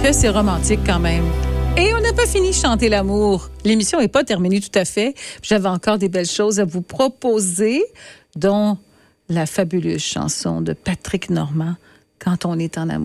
que c'est romantique quand même. Et on n'a pas fini de chanter l'amour. L'émission n'est pas terminée tout à fait. J'avais encore des belles choses à vous proposer, dont la fabuleuse chanson de Patrick Normand, « Quand on est en amour ».